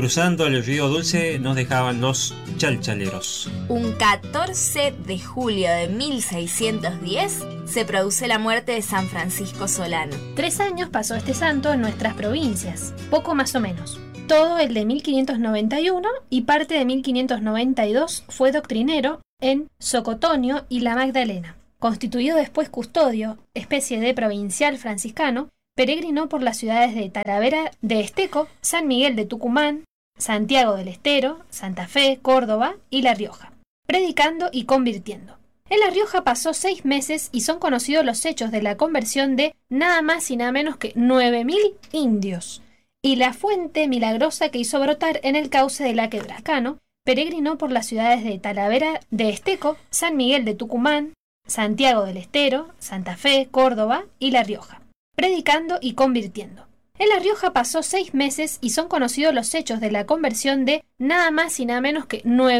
cruzando el río Dulce nos dejaban los chalchaleros. Un 14 de julio de 1610 se produce la muerte de San Francisco Solano. 3 años pasó este santo en nuestras provincias, poco más o menos. Todo el de 1591 y parte de 1592 fue doctrinero en Socotonio y La Magdalena. Constituido después custodio, especie de provincial franciscano, peregrinó por las ciudades de Talavera de Esteco, San Miguel de Tucumán, Santiago del Estero, Santa Fe, Córdoba y La Rioja, predicando y convirtiendo. En La Rioja pasó 6 meses y son conocidos los hechos de la conversión de nada más y nada menos que 9.000 indios, y la fuente milagrosa que hizo brotar en el cauce de la Quebracano. Peregrinó por las ciudades de Talavera de Esteco, San Miguel de Tucumán, Santiago del Estero, Santa Fe, Córdoba y La Rioja, predicando y convirtiendo. En La Rioja pasó 6 meses y son conocidos los hechos de la conversión de nada más y nada menos que 9